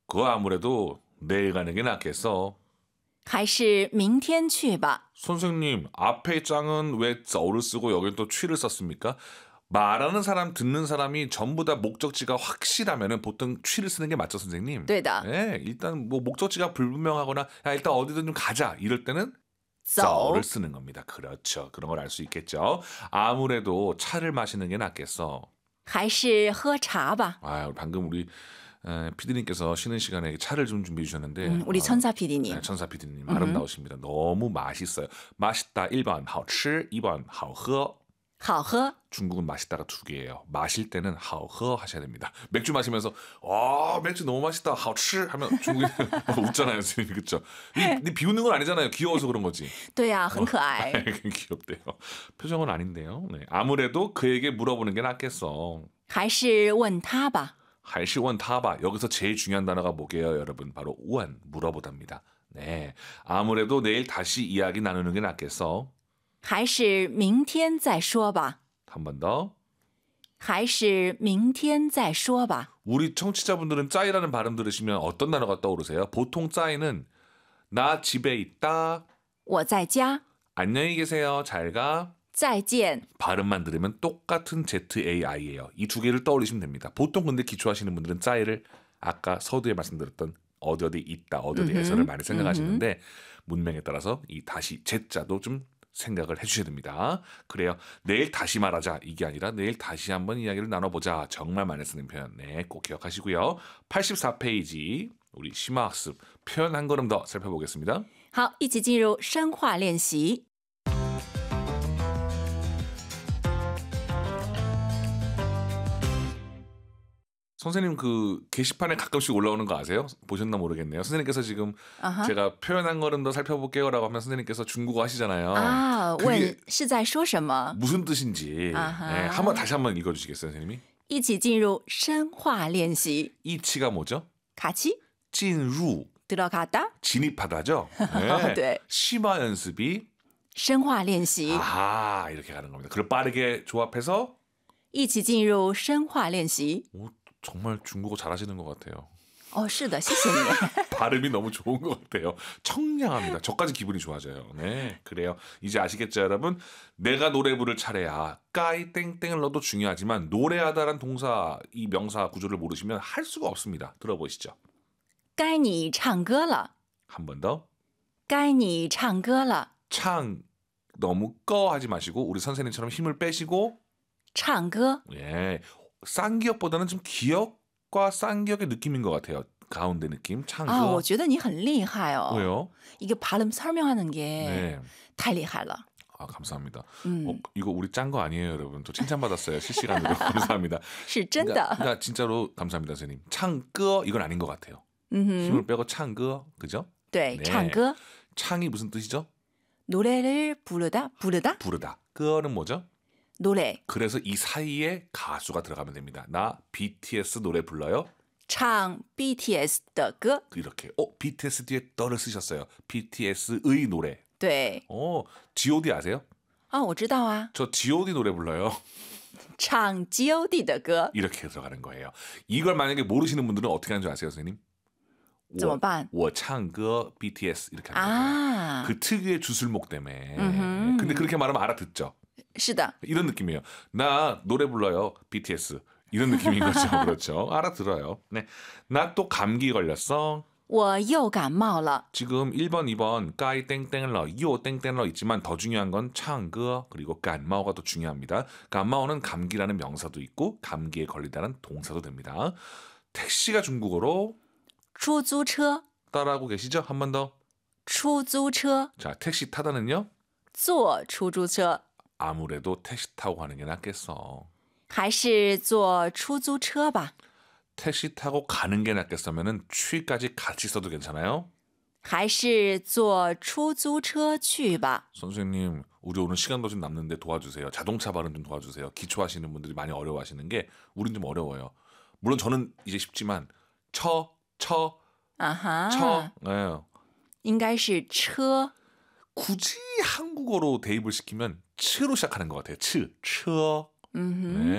그거 아무래도 내일 가는 게 낫겠어. 还是明天去吧。 선생님, 앞에 짱은 왜 저를 쓰고 여긴 또 취를 썼습니까? 말하는 사람, 듣는 사람이 전부 다 목적지가 확실하면은 보통 취를 쓰는 게 맞죠, 선생님? 对的 네, 일단 뭐 목적지가 불분명하거나 야, 일단 어디든 좀 가자 이럴 때는 走 저를 쓰는 겁니다. 그렇죠. 그런 걸 알 수 있겠죠. 아무래도 차를 마시는 게 낫겠어. 还是喝茶吧。 아, 방금 우리 피디님께서 쉬는 시간에 차를 좀 준비해 주셨는데 우리 천사 PD님. 네, 천사 PD님 아름다우십니다. 너무 맛있어요. 맛있다 1번 好吃 2번 好喝好喝 중국은 맛있다가 두 개예요. 마실 때는 好喝 하셔야 됩니다. 맥주 마시면서 맥주 너무 맛있다 好吃 하면 중국인 웃잖아요. 선생님. 그렇죠? 이 비웃는 건 아니잖아요. 귀여워서 그런 거지. 对呀、很可爱。 귀엽대요. 표정은 아닌데요. 네, 아무래도 그에게 물어보는 게 낫겠어. 还是问他吧。 할시원 타바 여기서 제일 중요한 단어가 뭐게요, 여러분? 바로 원 물어보답니다. 네, 아무래도 내일 다시 이야기 나누는 게 낫겠어. 还是明天再说吧。 한 번 더. 还是明天再说吧。 우리 청취자분들은 짜이라는 발음 들으시면 어떤 단어가 떠오르세요? 보통 짜이는 나 집에 있다, 我在家， 안녕히 계세요, 잘 가. 再见。 발음만 들으면 똑같은 ZAI예요. 이 두 개를 떠올리시면 됩니다. 보통 근데 기초하시는 분들은 짜이를 아까 서두에 말씀드렸던 어디 어디 있다, 어디 어디에서를 많이 생각하시는데 문명에 따라서 이 다시 Z자도 좀 생각을 해주셔야 됩니다. 그래요. 내일 다시 말하자 이게 아니라 내일 다시 한번 이야기를 나눠보자. 정말 많이 쓰는 표현 네, 꼭 기억하시고요. 84페이지 우리 심화학습 표현 한 걸음 더 살펴보겠습니다. 好，一起进入深化练习。 선생님 그 게시판에 가끔씩 올라오는 거 아세요? 보셨나 모르겠네요. 선생님께서 지금 아하. 제가 표현 한 걸음 더 살펴볼게요라고 하면 선생님께서 중국어 하시잖아요. 啊， 그게 问是在说什么？ 무슨 뜻인지 아하. 네, 다시 한번 읽어주시겠어요, 선생님이? 一起进入深化练习。 이치가 뭐죠? 같이 찐루 들어갔다. 진입하다죠. 네. 네. 심화 연습이 深化练习， 아하 이렇게 가는 겁니다. 그걸 빠르게 조합해서 一起进入深化练习。 오, 정말 중국어 잘하시는 것 같아요. 哦，是的，谢谢你。 발음이 너무 좋은 것 같아요. 청량합니다. 저까지 기분이 좋아져요. 네, 그래요. 이제 아시겠죠, 여러분? 내가 노래 부를 차례야. 까이 땡땡을 넣어도 중요하지만 노래하다란 동사 이 명사 구조를 모르시면 할 수가 없습니다. 들어보시죠. 该你唱歌了， 한 번 더. 该你唱歌了， 창 너무 꺼 하지 마시고 우리 선생님처럼 힘을 빼시고 唱歌。 예, 쌍기역보다는 좀 기역과 쌍기역의 느낌인 것 같아요. 가운데 느낌. 창 啊， 거 我觉得你很厉害哦。 왜요? 이게 발음 설명하는 게 네. 太厉害了。 아, 감사합니다. 음. 이거 우리 짠 거 아니에요, 여러분. 저 칭찬받았어요. 실시간으로. 감사합니다. 是真的。 그러니까 진짜로 감사합니다, 선생님. 창歌 이건 아닌 것 같아요. 嗯哼， 힘을 빼고 창歌 그죠? 对， 네. 唱歌， 창이 무슨 뜻이죠? 노래를 부르다, 부르다, 부르다. 끄어는 뭐죠? 노래, 그래서 이 사이에 가수가 들어가면 됩니다. 나 BTS 노래 불러요. 唱 BTS 的歌。 이렇게. BTS 뒤에 떠를 쓰셨어요. BTS의 노래. 对， G.O.D 아세요? 啊，我知道啊， 저 G.O.D 노래 불러요. 唱 G.O.D 的歌 이렇게 들어가는 거예요. 이걸 만약에 모르시는 분들은 어떻게 하는 줄 아세요, 선생님? 怎么办？ 我唱歌 BTS 이렇게 하는 거예요. 啊， 그 특유의 주술목 때문에. 음흠. 근데 그렇게 말하면 알아듣죠. 是的， 이런 느낌이에요. 나 노래 불러요. BTS. 이런 느낌인 거죠. 그렇죠. 알아들어요. 네. 나 또 감기 걸렸어. 我又感冒了。 지금 1번, 2번 까이 땡땡러, 요 땡땡러 있지만 더 중요한 건 창거 그리고 깐마오가 더 중요합니다. 깐마오는 감기라는 명사도 있고 감기에 걸리다는 동사도 됩니다. 택시가 중국어로 出租车， 따라하고 계시죠? 한 번 더. 出租车， 자, 택시 타다는요? 坐出租车， 아무래도 택시 타고 가는 게 낫겠어. 还是坐出租车吧？ 택시 타고 가는 게 낫겠으면은 취까지 같이 써도 괜찮아요? 还是坐出租车去吧？ 선생님, 우리 오늘 시간도 좀 남는데 도와주세요. 자동차 발음 좀 도와주세요. 기초하시는 분들이 많이 어려워하시는 게 우린 좀 어려워요. 물론 저는 이제 쉽지만 쳐, 啊哈， 예. 应该是车。 굳이 한국어로 대입을 시키면 츠로 시작하는 것 같아요. 츠, 쳐. 嗯哼。 네.